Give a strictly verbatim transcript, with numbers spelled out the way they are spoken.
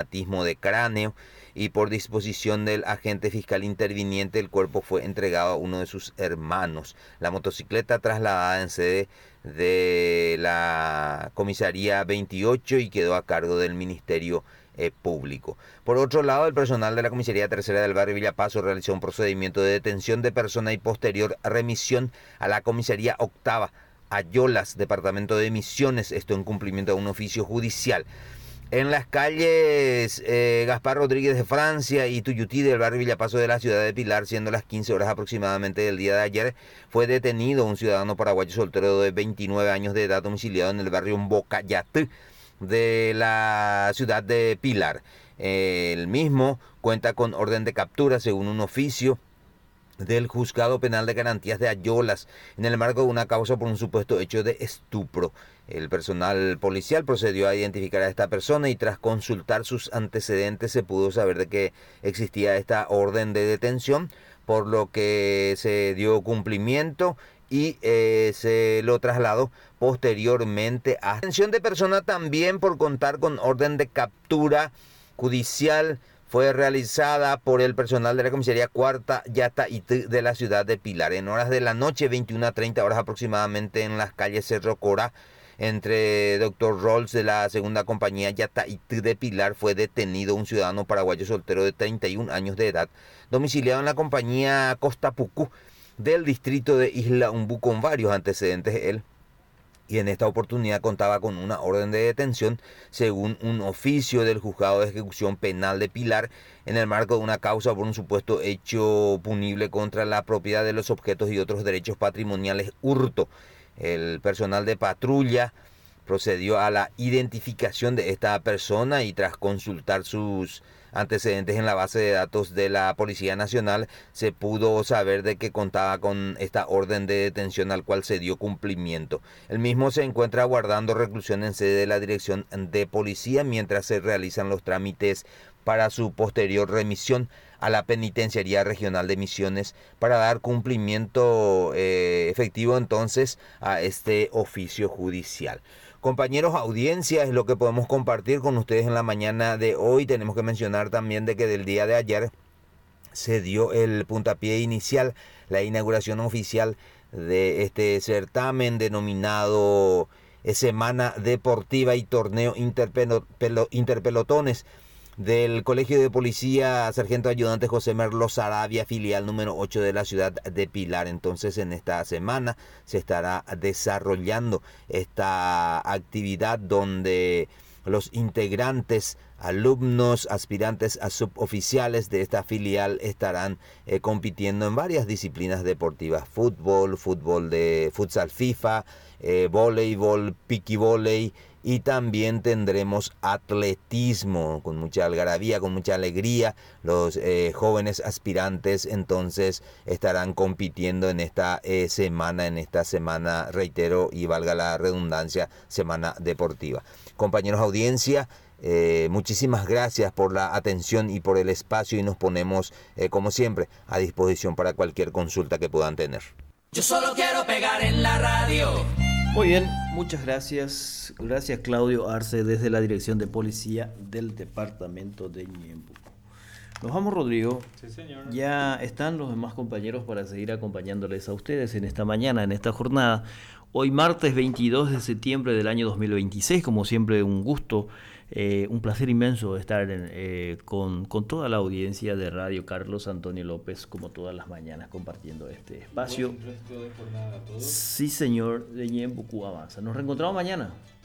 traumatismo de cráneo, y por disposición del agente fiscal interviniente el cuerpo fue entregado a uno de sus hermanos. La motocicleta trasladada en sede de la comisaría veintiocho y quedó a cargo del Ministerio eh, Público. Por otro lado, el personal de la comisaría tercera del barrio Villapaso realizó un procedimiento de detención de persona y posterior remisión a la comisaría octava Ayolas, departamento de Misiones, esto en cumplimiento a un oficio judicial. En las calles eh, Gaspar Rodríguez de Francia y Tuyutí del barrio Villapaso de la ciudad de Pilar, siendo las quince horas aproximadamente del día de ayer, fue detenido un ciudadano paraguayo soltero de veintinueve años de edad, domiciliado en el barrio Mbocayatú de la ciudad de Pilar. El mismo cuenta con orden de captura según un oficio del Juzgado Penal de Garantías de Ayolas, en el marco de una causa por un supuesto hecho de estupro. El personal policial procedió a identificar a esta persona y tras consultar sus antecedentes se pudo saber de que existía esta orden de detención, por lo que se dio cumplimiento y eh, se lo trasladó posteriormente a detención de persona también por contar con orden de captura judicial. Fue realizada por el personal de la comisaría cuarta Yataití de la ciudad de Pilar. En horas de la noche, veintiuna a treinta horas aproximadamente, en las calles Cerro Corá, entre doctor Rolls de la segunda compañía Yataití de Pilar, fue detenido un ciudadano paraguayo soltero de treinta y un años de edad, domiciliado en la compañía Costa Pucú del distrito de Isla Umbú, con varios antecedentes él. Y en esta oportunidad contaba con una orden de detención según un oficio del Juzgado de Ejecución Penal de Pilar, en el marco de una causa por un supuesto hecho punible contra la propiedad de los objetos y otros derechos patrimoniales, hurto. El personal de patrulla procedió a la identificación de esta persona y tras consultar sus antecedentes en la base de datos de la Policía Nacional se pudo saber de que contaba con esta orden de detención al cual se dio cumplimiento. El mismo se encuentra aguardando reclusión en sede de la Dirección de Policía mientras se realizan los trámites para su posterior remisión a la Penitenciaría Regional de Misiones para dar cumplimiento eh, efectivo entonces a este oficio judicial. Compañeros, audiencia es lo que podemos compartir con ustedes en la mañana de hoy. Tenemos que mencionar también de que del día de ayer se dio el puntapié inicial, la inauguración oficial de este certamen denominado eh, Semana Deportiva y Torneo Interpelo, pelo, Interpelotones del Colegio de Policía Sargento Ayudante José Merlo Sarabia, filial número ocho de la ciudad de Pilar. Entonces en esta semana se estará desarrollando esta actividad donde los integrantes, alumnos, aspirantes a suboficiales de esta filial estarán eh, compitiendo en varias disciplinas deportivas: fútbol, fútbol de futsal FIFA, eh, voleibol, piquivoley, y también tendremos atletismo con mucha algarabía, con mucha alegría. Los eh, jóvenes aspirantes entonces estarán compitiendo en esta eh, semana, en esta semana, reitero y valga la redundancia, semana deportiva. Compañeros audiencia, eh, muchísimas gracias por la atención y por el espacio y nos ponemos eh, como siempre a disposición para cualquier consulta que puedan tener. Yo solo quiero pegar en la radio. Muy bien, muchas gracias. Gracias Claudio Arce desde la Dirección de Policía del Departamento de Ñembucú. Nos vamos, Rodrigo. Sí, señor. Ya están los demás compañeros para seguir acompañándoles a ustedes en esta mañana, en esta jornada. Hoy martes veintidós de septiembre del año dos mil veintiséis, como siempre un gusto, eh, un placer inmenso estar en, eh, con, con toda la audiencia de Radio Carlos Antonio López, como todas las mañanas, compartiendo este espacio. Buen resto de jornada a todos. Sí, señor, de Ñembucú avanza. Nos reencontramos mañana.